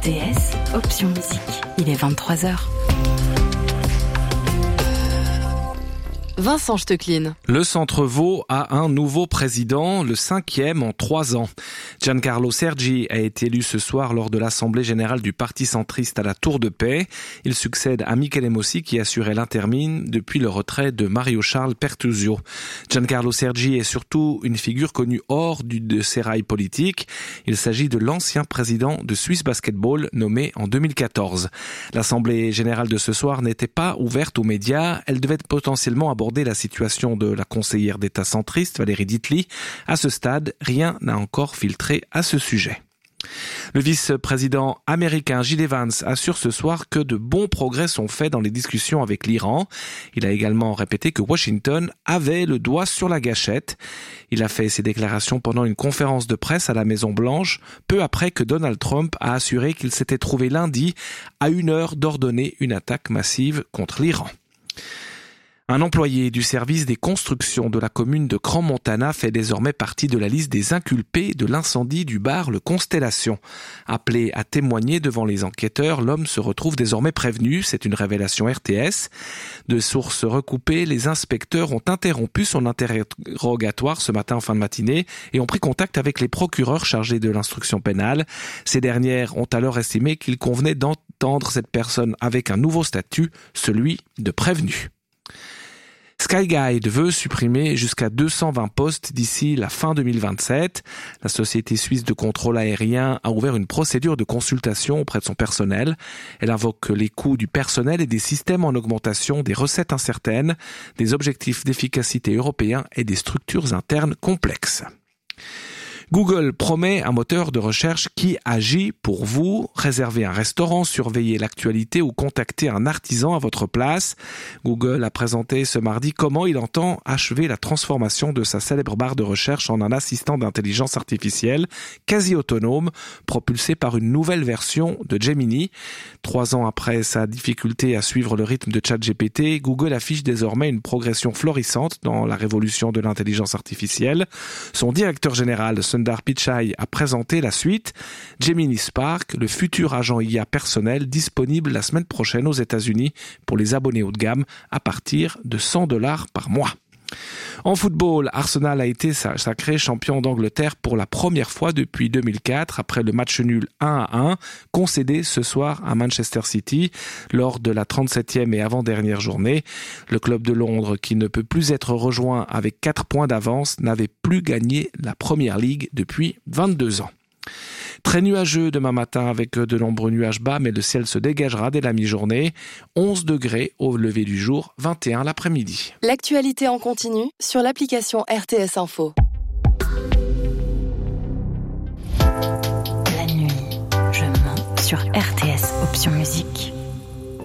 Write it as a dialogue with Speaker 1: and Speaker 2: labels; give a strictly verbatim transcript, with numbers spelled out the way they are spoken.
Speaker 1: T S, option musique. Il est vingt-trois heures. Vincent Stecklin.
Speaker 2: Le Centre Vaud a un nouveau président, le cinquième en trois ans. Giancarlo Sergi a été élu ce soir lors de l'Assemblée générale du Parti centriste à la Tour de Paix. Il succède à Michele Mossi qui assurait l'intérim depuis le retrait de Mario Charles Pertusio. Giancarlo Sergi est surtout une figure connue hors du de ses rails politiques. Il s'agit de l'ancien président de Swiss Basketball nommé en deux mille quatorze. L'Assemblée générale de ce soir n'était pas ouverte aux médias. Elle devait potentiellement aborder la situation de la conseillère d'État centriste Valérie Ditli. À ce stade, rien n'a encore filtré à ce sujet. Le vice-président américain J D Vance assure ce soir que de bons progrès sont faits dans les discussions avec l'Iran. Il a également répété que Washington avait le doigt sur la gâchette. Il a fait ses déclarations pendant une conférence de presse à la Maison-Blanche, peu après que Donald Trump a assuré qu'il s'était trouvé lundi à une heure d'ordonner une attaque massive contre l'Iran. Un employé du service des constructions de la commune de Crans-Montana fait désormais partie de la liste des inculpés de l'incendie du bar Le Constellation. Appelé à témoigner devant les enquêteurs, l'homme se retrouve désormais prévenu. C'est une révélation R T S. De sources recoupées, les inspecteurs ont interrompu son interrogatoire ce matin en fin de matinée et ont pris contact avec les procureurs chargés de l'instruction pénale. Ces dernières ont alors estimé qu'il convenait d'entendre cette personne avec un nouveau statut, celui de prévenu. Skyguide veut supprimer jusqu'à deux cent vingt postes d'ici la fin deux mille vingt-sept. La société suisse de contrôle aérien a ouvert une procédure de consultation auprès de son personnel. Elle invoque les coûts du personnel et des systèmes en augmentation, des recettes incertaines, des objectifs d'efficacité européens et des structures internes complexes. Google promet un moteur de recherche qui agit pour vous. Réservez un restaurant, surveillez l'actualité ou contactez un artisan à votre place. Google a présenté ce mardi comment il entend achever la transformation de sa célèbre barre de recherche en un assistant d'intelligence artificielle quasi autonome, propulsé par une nouvelle version de Gemini. Trois ans après sa difficulté à suivre le rythme de ChatGPT, Google affiche désormais une progression florissante dans la révolution de l'intelligence artificielle. Son directeur général, Sundar Pichai, a présenté la suite. Gemini Spark, le futur agent I A personnel disponible la semaine prochaine aux États-Unis pour les abonnés haut de gamme à partir de cent dollars par mois. En football, Arsenal a été sacré champion d'Angleterre pour la première fois depuis deux mille quatre après le match nul un à un concédé ce soir à Manchester City lors de la trente-septième et avant-dernière journée. Le club de Londres, qui ne peut plus être rejoint avec quatre points d'avance, n'avait plus gagné la Premier League depuis vingt-deux ans. Très nuageux demain matin avec de nombreux nuages bas, mais le ciel se dégagera dès la mi-journée. onze degrés au lever du jour, vingt et un l'après-midi.
Speaker 1: L'actualité en continu sur l'application R T S Info. La nuit, je mens sur R T S, option musique.